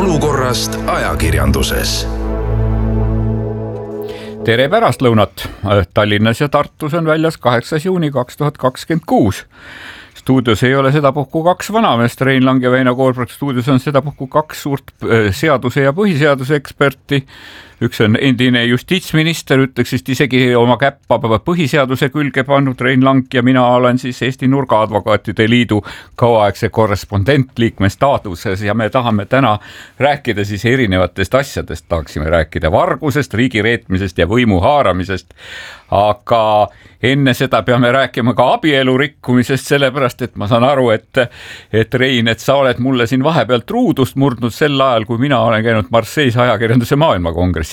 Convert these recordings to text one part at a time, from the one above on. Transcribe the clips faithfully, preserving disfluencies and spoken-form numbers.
olukorrast ajakirjanduses. Tere pärastlõunat! Tallinnas ja Tartus on väljas kaheksas juuni kaks tuhat kakskümmend kuus. Stuudios ei ole sedapuhku kaks vanameest, Rein Lang ja Väino Koorberg. Stuudios on sedapuhku kaks suurt seaduse ja põhiseaduse eksperti. Üks on endine justiitsminister, ütleks vist isegi oma käppa põhiseaduse külge pannud Rein Lang ja mina olen siis Eesti Nurgaadvokaatide Liidu kauaaegse korrespondent liikme staatuses ja me tahame täna rääkida siis erinevatest asjadest. Tahaksime rääkida vargusest, riigireetmisest ja võimu haaramisest, aga enne seda peame rääkima ka abielu rikkumisest, sellepärast et ma saan aru, et, et Rein, et sa oled mulle siin vahepealt ruudust murdnud sel ajal, kui mina olen käinud Marseilles ajakirjanduse maailmakongressil.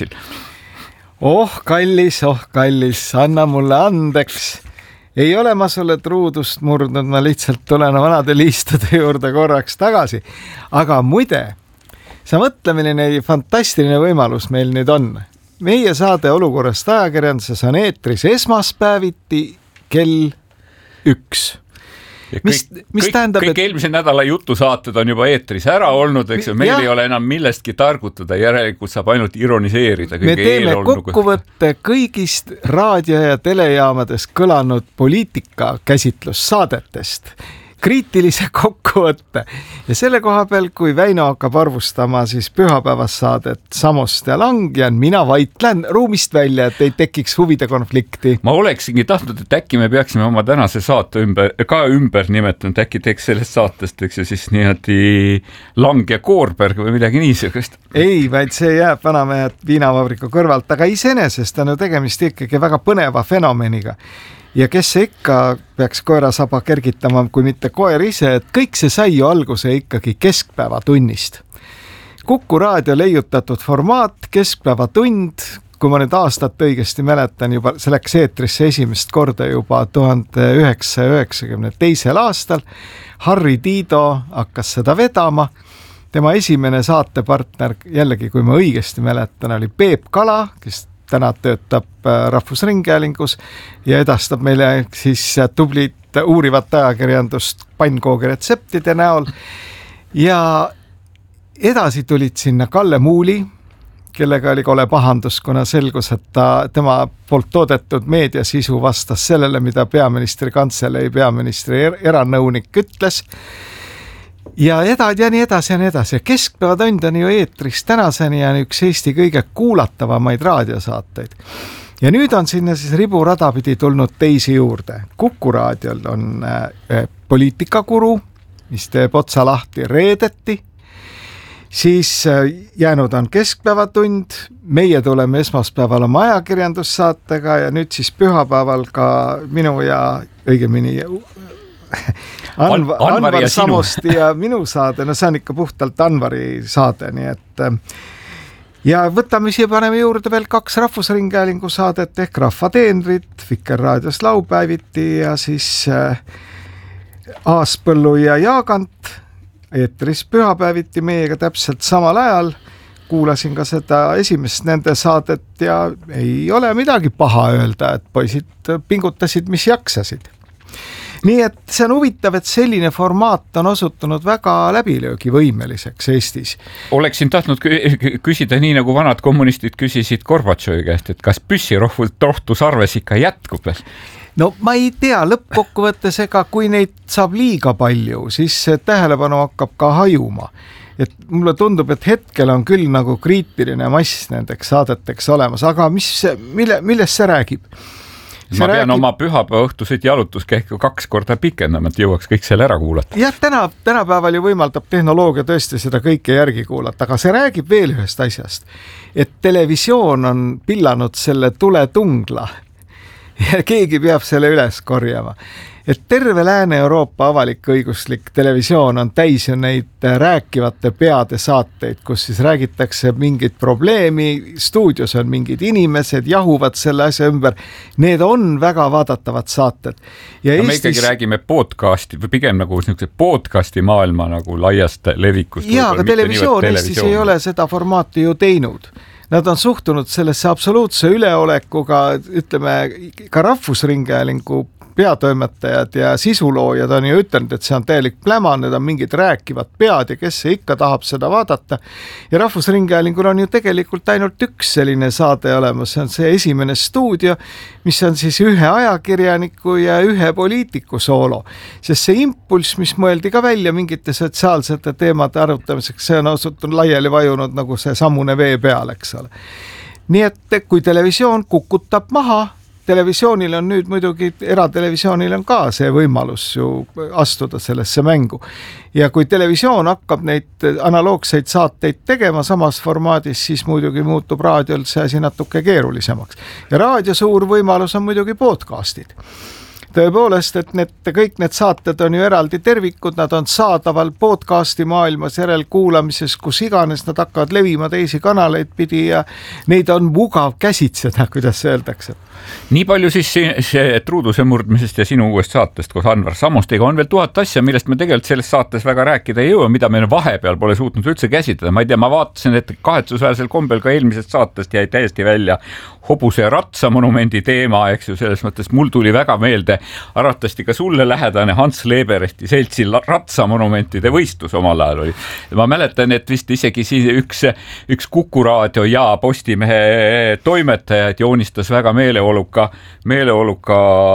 Oh kallis, oh kallis, anna mulle andeks. Ei ole ma sulle truudust murdnud, ma lihtsalt tulen vanade liistude juurde korraks tagasi. Aga muide, sa mõtle, milline fantastiline võimalus meil nüüd on. Meie saade olukorrast ajakirjanduses on eetris esmaspäeviti kell üks. Mis, kõik, mis kõik, tähendab, kõik et... eelmise nädala jutusaated on juba eetris ära olnud, eks ju, meil ja. Ei ole enam millestki targutada, järelikult saab ainult ironiseerida. Me teeme kokkuvõtte kõigist raadio- ja telejaamades kõlanud poliitika käsitlussaadetest. Kriitilise kokkuvõtte. Ja selle koha peal, kui Väino hakkab arvustama siis pühapäevast saadet Samost ja Lang ja mina vaitlen ruumist välja, et ei tekiks huvide konflikti. Ma oleksingi tahtnud, et äkki me peaksime oma tänase saate ümber, ka ümber nimetanud, äkki teeks sellest saatest, eks ju siis niimoodi Lang ja Koorberg või midagi niisugust. Ei, vaid see jääb vanamehed viinavabriku kõrvalt, aga iseenesest on ju tegemist ikkagi väga põneva fenomeniga. Ja kes see ikka peaks koerasaba kergitama, kui mitte koer ise, et kõik see sai ju alguse ikkagi keskpäevatunnist. Kuku raadio leiutatud formaat, keskpäevatund, kui ma nüüd aastat õigesti mäletan, juba see läks eetrisse esimest korda juba tuhande üheksasaja üheksakümne teisel aastal. Harri Tiido hakkas seda vedama. Tema esimene saatepartner, jällegi kui ma õigesti mäletan, oli Peep Kala, kes täna töötab Rahvusringhäälingus ja edastab meile siis tublit uurivat ajakirjandust pannkoogi retseptide näol. Ja edasi tulid sinna Kalle Muuli, kellega oli kole pahandus, kuna selgus, et ta, tema poolt toodetud meediasisu vastas sellele, mida peaministri kantselei peaministri er, eranõunik ütles. Ja, edad, ja nii edasi ja nii edasi. Keskpäevatund on ju eetris tänaseni ja üks Eesti kõige kuulatavamaid raadiosaateid. Ja nüüd on sinna siis riburada pidi tulnud teisi juurde. Kuku raadiol on äh, poliitikakuru, mis teeb otsa lahti reedeti. Siis äh, jäänud on keskpäevatund. Meie tuleme esmaspäeval oma ajakirjandussaatega ja nüüd siis pühapäeval ka minu ja õigemini Anv- Anvar Samost ja minu saade, no see on ikka puhtalt Anvari saade, nii et ja võtame siia paneme juurde veel kaks Rahvusringhäälingu saadet ehk Rahvateenrid, Vikerraadios laupäeviti ja siis äh, Aaspõllu ja Jaagant eetris pühapäeviti meiega täpselt samal ajal. Kuulasin ka seda esimest nende saadet ja ei ole midagi paha öelda, et poisid pingutasid, mis jaksasid. Nii et see on huvitav, et selline formaat on osutunud väga läbilöögivõimeliseks Eestis. Oleksin tahtnud küsida nii, nagu vanad kommunistid küsisid Gorbatšovi käest, et kas püssirohvult tohtusarves ikka jätkub? No ma ei tea, lõppkokkuvõttes ega kui neid saab liiga palju, siis tähelepanu hakkab ka hajuma. Et mulle tundub, et hetkel on küll nagu kriitiline mass nendeks saadeteks olemas, aga mis, mille, millest see räägib? Ma pean räägib... oma pühapäeva õhtuseid jalutuskäiku kaks korda pikendama, et jõuaks kõik selle ära kuulata. Jah, täna, tänapäeval ju võimaldab tehnoloogia tõesti seda kõike järgi kuulata, aga see räägib veel ühest asjast, et televisioon on pillanud selle tuletungla ja keegi peab selle üles korjama. Et terve Lääne-Euroopa avalik-õiguslik televisioon on täis ju neid rääkivate peade saateid, kus siis räägitakse mingit probleemi, stuudios on mingid inimesed, jahuvad selle asja ümber. Need on väga vaadatavad saated. Ja no Eestis... me ikkagi räägime podcasti või pigem nagu podcasti maailma nagu laiast levikust. Jaa, aga televisioon Eestis ei ole seda formaati ju teinud. Nad on suhtunud sellesse absoluutse üleolekuga, ütleme ka Rahvusringhäälingu peatoimetajad ja sisuloojad on ju ütelnud, et see on täielik pläma, need on mingid rääkivad pead ja kes see ikka tahab seda vaadata. Ja Rahvusringhäälingul on ju tegelikult ainult üks selline saade olemas, see on see Esimene stuudio, mis on siis ühe ajakirjaniku ja ühe poliitiku soolo. Sest see impulss, mis mõeldi ka välja mingite sotsiaalsete teemade arutamiseks, see on osutunud laiali vajunud nagu see sammune vee peal, eks ole. Nii et kui televisioon kukutab maha, televisioonil on nüüd muidugi, eratelevisioonil on ka see võimalus ju astuda sellesse mängu. Ja kui televisioon hakkab neid analoogseid saateid tegema samas formaadis, siis muidugi muutub raadiol see asi natuke keerulisemaks. Ja raadio suur võimalus on muidugi podcastid. Tõepoolest, et need, kõik need saated on ju eraldi tervikud, nad on saadaval podcasti maailmas järelkuulamises, kus iganes nad hakkavad levima teisi kanaleid pidi ja neid on mugav käsitseda, kuidas öeldakse. Nii palju siis see truuduse murdmisest ja sinu uuest saatest koos Anvar Sammustega on veel tuhat asja, millest me tegelikult selles saates väga rääkida ei jõua, mida me vahepeal pole suutnud üldse käsitleda. Ma ei tea, ma vaatasin, et kahetsusväärsel kombel ka eelmisest saatest jäi täiesti välja hobuse ratsamonumendi teema, eks ju, selles mõttes mul tuli väga meelde, arvatavasti ka sulle lähedane Hans Leberehti seltsi ratsamonumentide võistlus omal ajal oli. Ma mäletan, et vist isegi siis üks, üks Kuku Raadio ja Postimehe toimetajad joonistas väga meeleoluka, meeleoluka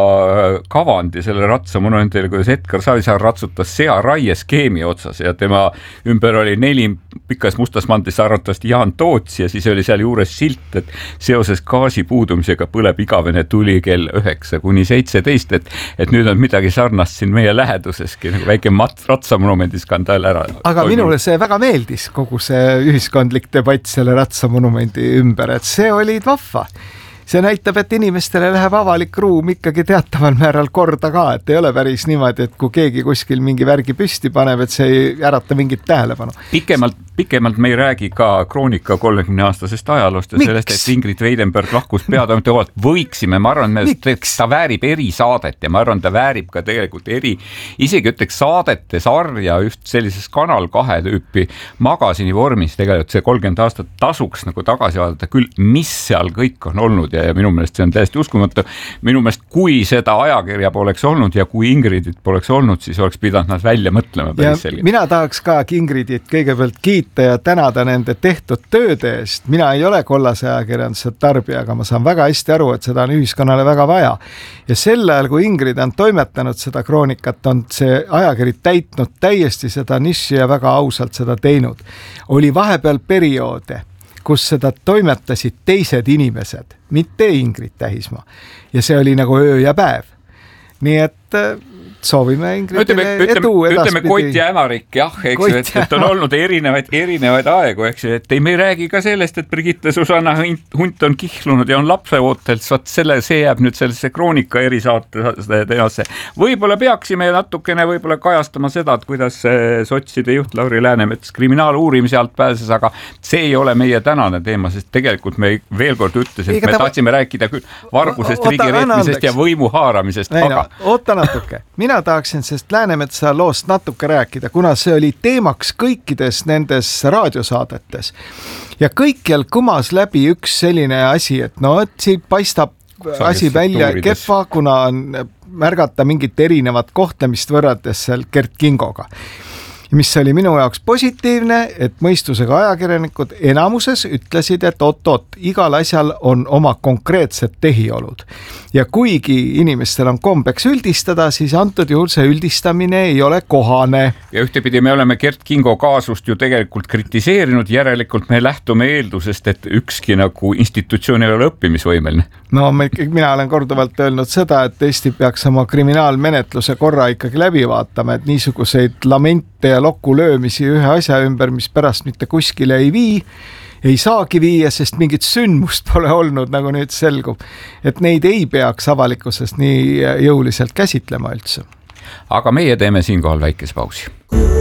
kavandi selle ratsamonumendile, kuidas Edgar Savisaar ratsutas sea raieskeemi otsas ja tema ümber oli neli pikas mustas mandlis arvatavasti Jaan Toots ja siis oli seal juures silt, et seoses gaasi puudumisega põleb igavene tuli kell üheksa kuni seitseteist, et, et nüüd on midagi sarnast siin meie läheduseski, nagu väike mat, ratsamonumendi skandaal ära. Aga toimub. Minule see väga meeldis, kogu see ühiskondlik debatt selle ratsamonumendi ümber, et see oli vahva. See näitab, et inimestele läheb avalik ruum ikkagi teataval määral korda ka, et ei ole päris niimoodi, et kui keegi kuskil mingi värgi püsti paneb, et see ei ärata mingit tähelepanu. Pikemalt, pikemalt me ei räägi ka Kroonika kolmekümne aastasest ajaloost ja Miks? Sellest, et Ingrid Weidenberg lahkus peatoimetaja, võiksime, ma arvan, et ta väärib erisaadet ja ma arvan, ta väärib ka tegelikult eri, isegi ütleks saadete sarja just sellises Kanal kahe tüüpi magasini vormis tegelikult see kolmkümmend aastat tasuks nagu tagasi vaadata küll, mis seal kõik on olnud ja minu meelest see on täiesti uskumatu. Minu meelest, kui seda ajakirja poleks olnud ja kui Ingridit poleks olnud, siis oleks pidanud nad välja mõtlema päris selgelt. Mina tahaks ka Ingridit kõigepealt kiita ja tänada nende tehtud tööde eest. Mina ei ole kollase ajakirjanduse tarbija, aga ma saan väga hästi aru, et seda on ühiskonnale väga vaja. Ja sel ajal, kui Ingrid on toimetanud seda kroonikat, on see ajakiri täitnud täiesti seda niši ja väga ausalt seda teinud. Oli vahepeal perioode, kus seda toimetasid teised inimesed, mitte Ingrid Tähismaa. Ja see oli nagu öö ja päev. Nii et soovime Ingridile ütleme, edu ütleme, edaspidi. Ütleme Koit ja Ämarik, jah, eks ju, et, et on olnud erinevaid, erinevaid aegu, eks ju, et ei, me ei räägi ka sellest, et Brigitte Susanna Hunt on kihlunud ja on lapse ootelt, saat selle, see jääb nüüd sellesse Kroonika erisaate teemasse. Võib-olla peaksime natukene võib-olla kajastama seda, et kuidas sotside juht Lauri Läänemets kriminaaluurimise alt pääses, aga see ei ole meie tänane teema, sest tegelikult me veel kord ütles, et me ta... tahtsime rääkida küll vargusest, riigireetmisest ja võimu haaramisest, Ei, aga... No, oota natuke. Mina tahaksin sest Läänemetsa loost natuke rääkida, kuna see oli teemaks kõikides nendes raadiosaadetes. Ja kõikjal kõmas läbi üks selline asi, et no, et siin paistab asi välja kehva, kuna on märgata mingit erinevat kohtlemist võrrades seal Gert Kingoga. Mis oli minu jaoks positiivne, et mõistusega ajakirjanikud enamuses ütlesid, et oot-oot, igal asjal on oma konkreetsed tehiolud. Ja kuigi inimestel on kombeks üldistada, siis antud juhul see üldistamine ei ole kohane. Ja ühtepidi me oleme Gert Kingo kaasust ju tegelikult kritiseerinud, järelikult me lähtume eeldusest, et ükski nagu institutsioon ei ole õppimisvõimeline. No mina olen korduvalt öelnud seda, et Eesti peaks oma kriminaalmenetluse korra ikkagi läbi vaatama, et niisuguseid lamente ja lokulöömisi ühe asja ümber, mis pärast mitte kuskile ei vii, ei saagi viia, sest mingit sündmust pole olnud, nagu nüüd selgub. Et neid ei peaks avalikkusest nii jõuliselt käsitlema üldse. Aga meie teeme siinkohal väikese pausi.